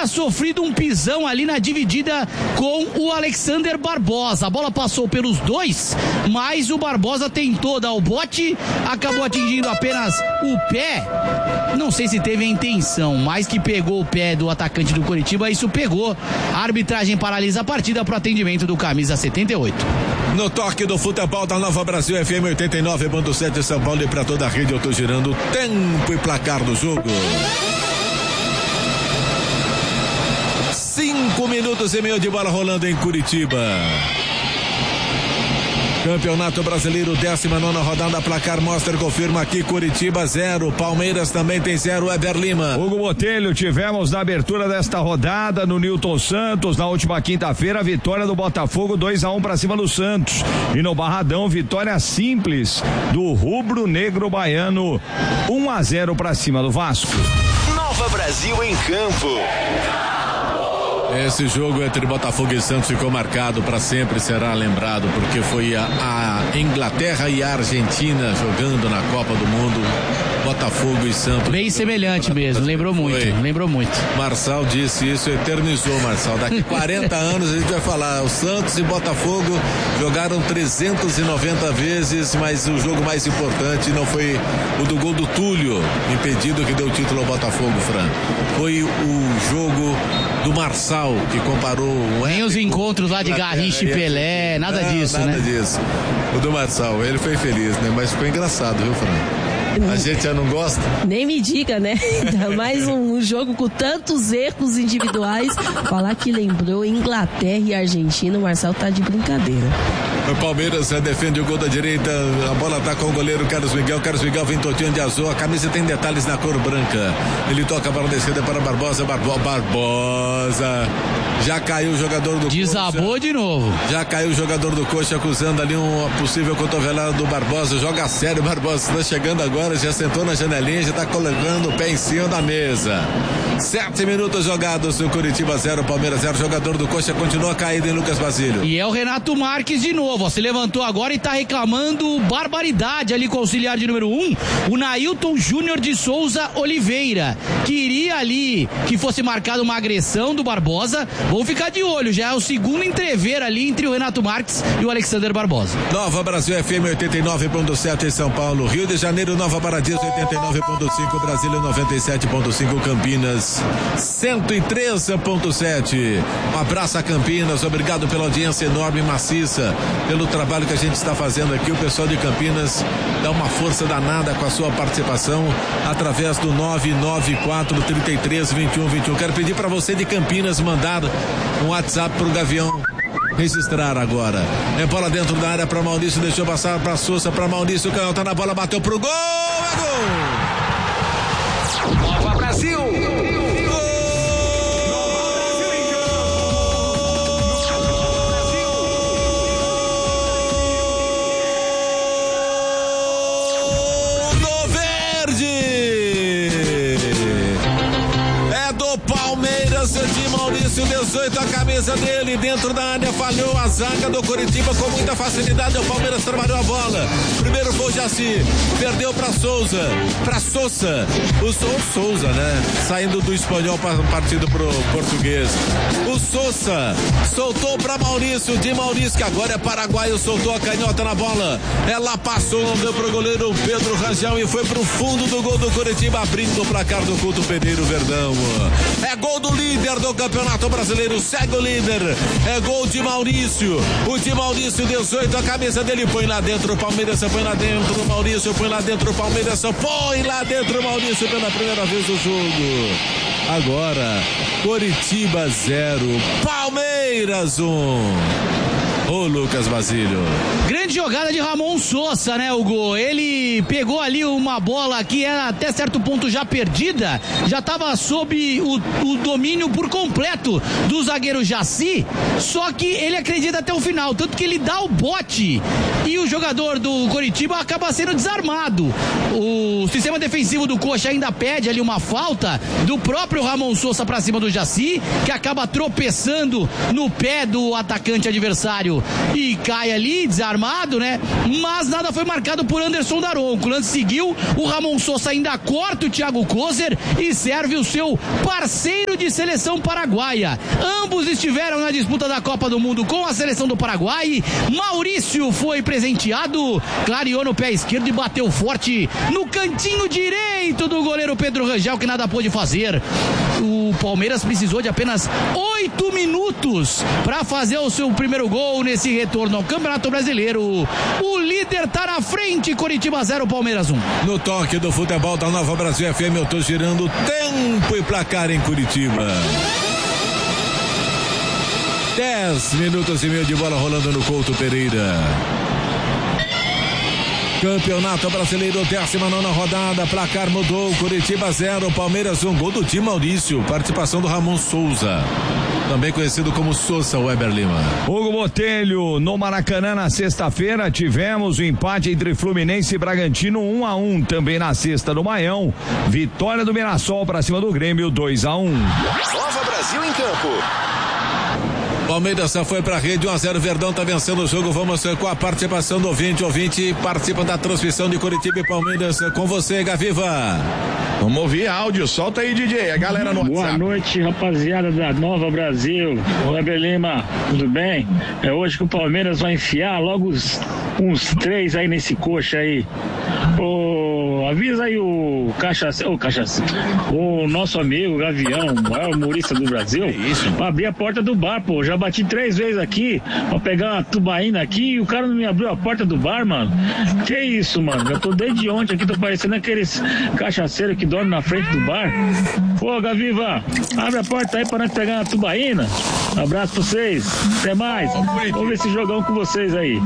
sofrido um pisão ali na dividida com o Alexander Barbosa. A bola passou pelos dois, mas o Barbosa tentou dar o bote, acabou atingindo apenas o pé. Não sei se teve a intenção, mas que pegou o pé do atacante do Coritiba, isso pegou. A arbitragem paralisa a partida para o atendimento do camisa 78. No toque do futebol da Nova Brasil FM 89.7 São Paulo e para toda a rede, eu tô girando o tempo e placar do jogo. 5 minutos e meio de bola rolando em Curitiba. Campeonato Brasileiro, 19ª rodada, placar mostra e confirma aqui: Curitiba 0, Palmeiras também tem 0, Eber Lima. Hugo Botelho, tivemos na abertura desta rodada no Newton Santos, na última quinta-feira, a vitória do Botafogo 2-1 para cima do Santos. E no Barradão, vitória simples do rubro-negro baiano, 1-0 para cima do Vasco. Nova Brasil em campo. Esse jogo entre Botafogo e Santos ficou marcado para sempre, será lembrado, porque foi a Inglaterra e a Argentina jogando na Copa do Mundo. Botafogo e Santos. Bem semelhante mesmo, lembrou muito. Marçal disse isso, eternizou, Marçal. Daqui 40 anos a gente vai falar, o Santos e Botafogo jogaram 390 vezes, mas o jogo mais importante não foi o do gol do Túlio, impedido, que deu o título ao Botafogo, Fran. Foi o jogo do Marçal, que comparou... Nem os encontros lá de Garrincha e Pelé, nada disso. O do Marçal, ele foi feliz, né? Mas ficou engraçado, viu, Fran? A gente já não gosta? Nem me diga, né? Mais um jogo com tantos erros individuais. Falar que lembrou Inglaterra e Argentina, o Marcelo tá de brincadeira. O Palmeiras defende o gol da direita, a bola tá com o goleiro Carlos Miguel vem totinho de azul, a camisa tem detalhes na cor branca. Ele toca a bola descida para Barbosa, já caiu o jogador do Desabou Coxa. De novo. Já caiu o jogador do Coxa, acusando ali uma possível cotovelada do Barbosa. Joga a sério, Barbosa está chegando agora, já sentou na janelinha, já está colocando o pé em cima da mesa. 7 minutos jogados no Curitiba 0, Palmeiras 0. Jogador do Coxa continua caído em Lucas Basílio. E é o Renato Marques de novo, ó, se levantou agora e tá reclamando barbaridade ali com o auxiliar de número 1, o Nailton Júnior de Souza Oliveira. Queria ali que fosse marcada uma agressão do Barbosa. Vamos ficar de olho, já é o segundo entrever ali entre o Renato Marques e o Alexander Barbosa. Nova Brasil FM 89.7 em São Paulo, Rio de Janeiro, Nova Paradiso 89.5, Brasília 97.5, Campinas 103.7. Um abraço a Campinas, obrigado pela audiência enorme e maciça, pelo trabalho que a gente está fazendo aqui. O pessoal de Campinas dá uma força danada com a sua participação através do 994-33-21-21. Quero pedir para você de Campinas mandar um WhatsApp pro Gavião registrar agora. É bola dentro da área para Maurício, deixou passar para Sousa, para Maurício, o canhão tá na bola, bateu pro gol, é gol! Nova Brasil! De Maurício, 18, a camisa dele dentro da área, falhou a zaga do Coritiba com muita facilidade. O Palmeiras trabalhou a bola. Primeiro foi o Jaci, perdeu para Souza, o Souza, né? Saindo do espanhol partindo pro português. O Souza soltou para Maurício, de Maurício, que agora é paraguaio, soltou a canhota na bola. Ela passou, não deu pro goleiro Pedro Rangel e foi pro fundo do gol do Coritiba, abrindo o placar do Couto Pereira Verdão. É gol do líder do Campeonato Brasileiro, segue o líder, é gol de Maurício, o de Maurício, 18, a camisa dele, põe lá dentro, o Palmeiras põe lá dentro, o Maurício põe lá dentro, o Palmeiras põe lá dentro, o Maurício pela primeira vez no jogo. Agora, Coritiba 0, Palmeiras 1. Ô Lucas Basílio. Grande jogada de Ramon Sousa, né, Hugo? Ele pegou ali uma bola que era até certo ponto já perdida, já estava sob o domínio por completo do zagueiro Jaci, só que ele acredita até o final, tanto que ele dá o bote e o jogador do Coritiba acaba sendo desarmado. O sistema defensivo do Coxa ainda pede ali uma falta do próprio Ramon Sousa pra cima do Jaci, que acaba tropeçando no pé do atacante adversário Claro, e cai ali, desarmado, né? Mas nada foi marcado por Anderson Daronco. O lance seguiu, o Ramon Sosa ainda corta o Thiago Kozer e serve o seu parceiro de seleção paraguaia. Ambos estiveram na disputa da Copa do Mundo com a seleção do Paraguai. Maurício foi presenteado, clareou no pé esquerdo e bateu forte no cantinho direito do goleiro Pedro Rangel, que nada pôde fazer. O Palmeiras precisou de apenas 8 minutos para fazer o seu primeiro gol nesse retorno ao Campeonato Brasileiro. O líder tá na frente, Coritiba 0, Palmeiras 1. No toque do futebol da Nova Brasil FM, eu tô girando tempo e placar em Curitiba. 10 minutos e meio de bola rolando no Couto Pereira. Campeonato Brasileiro, 19ª rodada, placar mudou, Curitiba 0, Palmeiras 1, gol do Di Maurício, participação do Ramon Souza, também conhecido como Sousa Weber Lima. Hugo Botelho, no Maracanã na sexta-feira tivemos o empate entre Fluminense e Bragantino 1-1, também na sexta no Maião, vitória do Mirassol para cima do Grêmio 2-1. Nova Brasil em campo. Palmeiras só foi pra rede, 1-0, Verdão tá vencendo o jogo. Vamos com a participação do ouvinte participa da transmissão de Curitiba e Palmeiras, com você, Gaviva. Vamos ouvir áudio, solta aí, DJ, a galera no WhatsApp. Boa noite, rapaziada da Nova Brasil. Weber Lima, tudo bem? É hoje que o Palmeiras vai enfiar logo uns 3 aí nesse coxa aí. Avisa aí o o nosso amigo Gavião, o maior humorista do Brasil, pra abrir a porta do bar, pô. Já bati 3 vezes aqui pra pegar uma tubaína aqui e o cara não me abriu a porta do bar, mano. Que isso, mano? Eu tô desde ontem aqui, tô parecendo aqueles cachaceiros que dormem na frente do bar. Pô, Gaviva, abre a porta aí pra nós pegar uma tubaína. Um abraço pra vocês, até mais. Vamos ver esse jogão com vocês aí.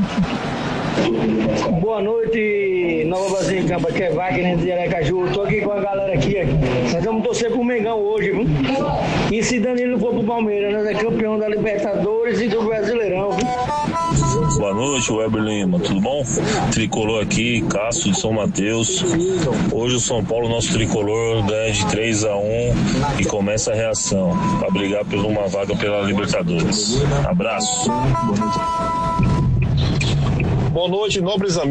Boa noite, Nova Brasil em campo, aqui é Wagner de Aracaju. Tô aqui com a galera aqui. Nós vamos torcer pro Mengão hoje, viu? E se Danilo for pro Palmeiras, nós é campeão da Libertadores e do Brasileirão, viu? Boa noite, Weber Lima, tudo bom? Tricolor aqui, Cássio de São Mateus. Hoje o São Paulo, nosso tricolor, ganha de 3-1 e começa a reação para brigar por uma vaga pela Libertadores. Abraço. Boa noite, nobres amigos.